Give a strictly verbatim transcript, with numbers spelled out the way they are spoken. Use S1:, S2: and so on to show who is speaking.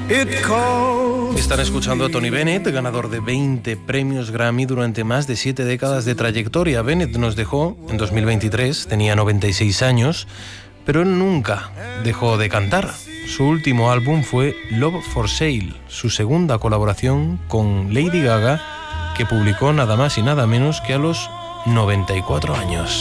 S1: Están escuchando a Tony Bennett, ganador de veinte premios Grammy durante más de siete décadas de trayectoria. Bennett nos dejó en dos mil veintitrés, tenía noventa y seis años, pero él nunca dejó de cantar. Su último álbum fue Love for Sale, su segunda colaboración con Lady Gaga, que publicó nada más y nada menos que a los noventa y cuatro años.